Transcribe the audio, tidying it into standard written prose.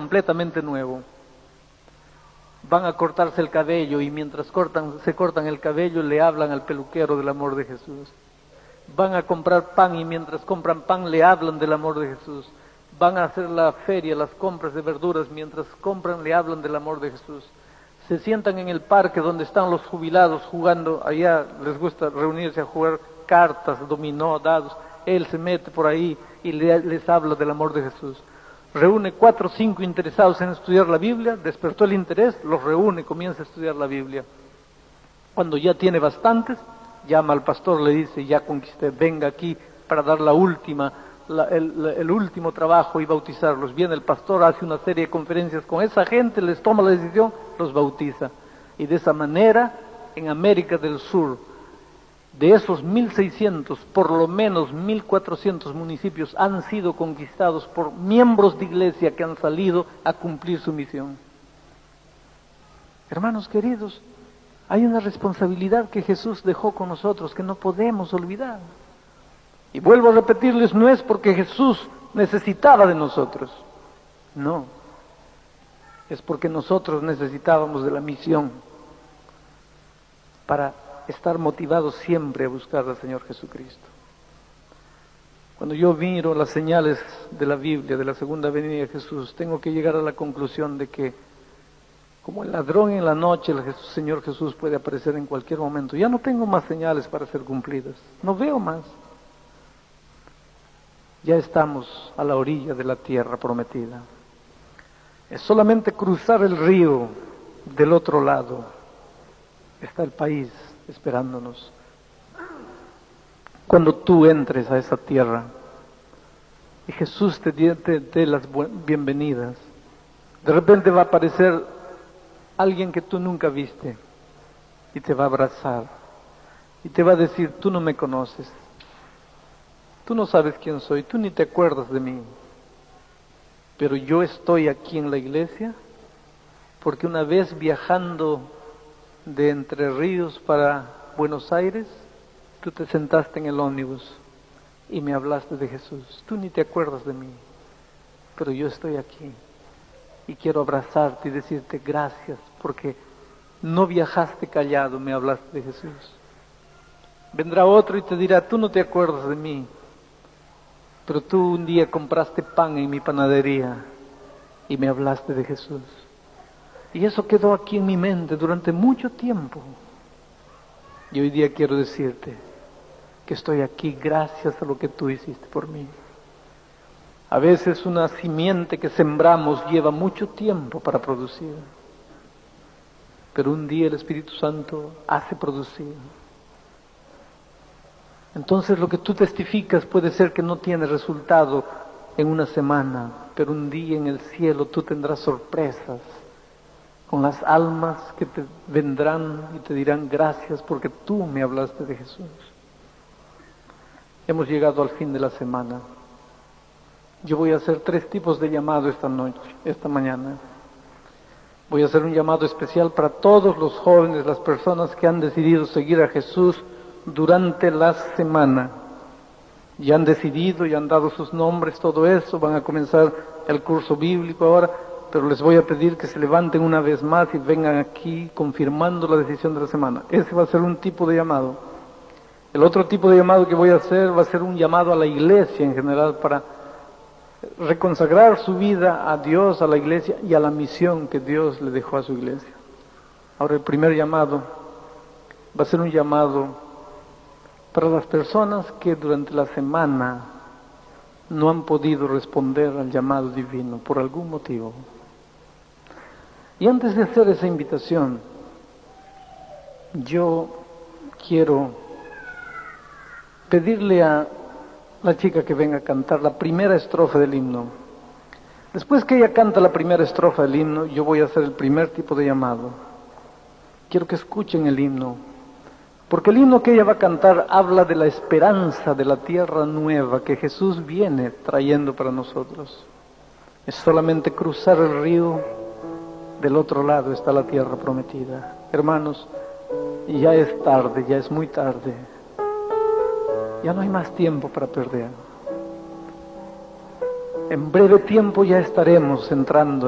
completamente nuevo. Van a cortarse el cabello y mientras se cortan el cabello le hablan al peluquero del amor de Jesús. Van a comprar pan y mientras compran pan le hablan del amor de Jesús. Van a hacer la feria, las compras de verduras, mientras compran le hablan del amor de Jesús. Se sientan en el parque donde están los jubilados jugando, allá les gusta reunirse a jugar cartas, dominó, dados. Él se mete por ahí y les habla del amor de Jesús. Reúne 4 o 5 interesados en estudiar la Biblia, despertó el interés, los reúne, comienza a estudiar la Biblia. Cuando ya tiene bastantes, llama al pastor, le dice, ya conquisté, venga aquí para dar el último trabajo y bautizarlos. Viene el pastor, hace una serie de conferencias con esa gente, les toma la decisión, los bautiza. Y de esa manera, en América del Sur, de esos 1.600, por lo menos 1.400 municipios han sido conquistados por miembros de iglesia que han salido a cumplir su misión. Hermanos queridos, hay una responsabilidad que Jesús dejó con nosotros que no podemos olvidar. Y vuelvo a repetirles, no es porque Jesús necesitaba de nosotros, no, es porque nosotros necesitábamos de la misión para estar motivados siempre a buscar al Señor Jesucristo. Cuando yo miro las señales de la Biblia, de la segunda venida de Jesús, tengo que llegar a la conclusión de que como el ladrón en la noche, el Señor Jesús puede aparecer en cualquier momento. Ya no tengo más señales para ser cumplidas, no veo más. Ya estamos a la orilla de la tierra prometida. Es solamente cruzar el río del otro lado. Está el país esperándonos. Cuando tú entres a esa tierra y Jesús te dé las bienvenidas, de repente va a aparecer alguien que tú nunca viste y te va a abrazar y te va a decir, tú no me conoces, tú no sabes quién soy, tú ni te acuerdas de mí, pero yo estoy aquí en la iglesia porque una vez viajando de Entre Ríos para Buenos Aires, tú te sentaste en el ómnibus y me hablaste de Jesús. Tú ni te acuerdas de mí, pero yo estoy aquí y quiero abrazarte y decirte gracias porque no viajaste callado, me hablaste de Jesús. Vendrá otro y te dirá, tú no te acuerdas de mí, pero tú un día compraste pan en mi panadería y me hablaste de Jesús. Y eso quedó aquí en mi mente durante mucho tiempo. Y hoy día quiero decirte que estoy aquí gracias a lo que tú hiciste por mí. A veces una simiente que sembramos lleva mucho tiempo para producir, pero un día el Espíritu Santo hace producir. Entonces lo que tú testificas puede ser que no tiene resultado en una semana, pero un día en el cielo tú tendrás sorpresas con las almas que te vendrán y te dirán gracias porque tú me hablaste de Jesús. Hemos llegado al fin de la semana. Yo voy a hacer 3 tipos de llamado esta mañana. Voy a hacer un llamado especial para todos los jóvenes, las personas que han decidido seguir a Jesús durante la semana. Ya han decidido, ya han dado sus nombres, todo eso, van a comenzar el curso bíblico ahora, pero les voy a pedir que se levanten una vez más y vengan aquí confirmando la decisión de la semana. Ese va a ser un tipo de llamado. El otro tipo de llamado que voy a hacer va a ser un llamado a la iglesia en general para reconsagrar su vida a Dios, a la iglesia y a la misión que Dios le dejó a su iglesia. Ahora el primer llamado va a ser un llamado para las personas que durante la semana no han podido responder al llamado divino por algún motivo. Y antes de hacer esa invitación, yo quiero pedirle a la chica que venga a cantar la primera estrofa del himno. Después que ella canta la primera estrofa del himno, yo voy a hacer el primer tipo de llamado. Quiero que escuchen el himno, porque el himno que ella va a cantar habla de la esperanza de la tierra nueva que Jesús viene trayendo para nosotros. Es solamente cruzar el río, del otro lado está la tierra prometida. Hermanos, ya es tarde, ya es muy tarde. Ya no hay más tiempo para perder. En breve tiempo ya estaremos entrando